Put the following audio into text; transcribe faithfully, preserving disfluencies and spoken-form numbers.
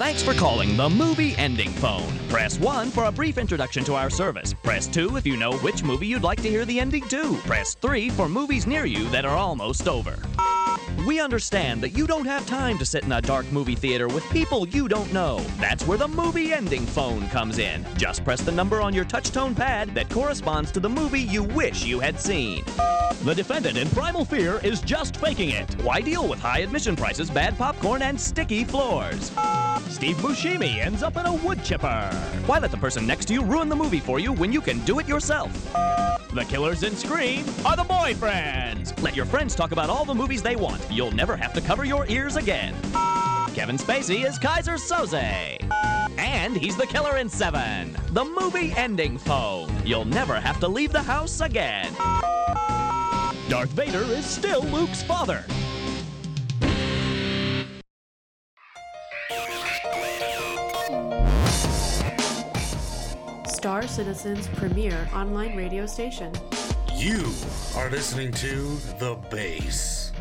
Thanks for calling the Movie Ending Phone. Press one for a brief introduction to our service. Press two if you know which movie you'd like to hear the ending to. Press three for movies near you that are almost over. We understand that you don't have time to sit in a dark movie theater with people you don't know. That's where the Movie Ending Phone comes in. Just press the number on your touch-tone pad that corresponds to the movie you wish you had seen. The defendant in Primal Fear is just faking it. Why deal with high admission prices, bad popcorn, and sticky floors? Steve Buscemi ends up in a wood chipper. Why let the person next to you ruin the movie for you when you can do it yourself? The killers in Scream are the boyfriends. Let your friends talk about all the movies they want. You'll never have to cover your ears again. Kevin Spacey is Kaiser Soze. And he's the killer in Seven. The Movie Ending Phone. You'll never have to leave the house again. Darth Vader is still Luke's father. Star Citizen's premier online radio station. You are listening to The Base.